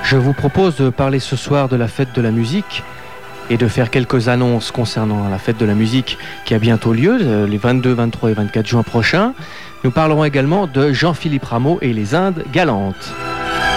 Je vous propose de parler ce soir de la fête de la musique et de faire quelques annonces concernant la fête de la musique qui a bientôt lieu, les 22, 23 et 24 juin prochains. Nous parlerons également de Jean-Philippe Rameau et les Indes galantes.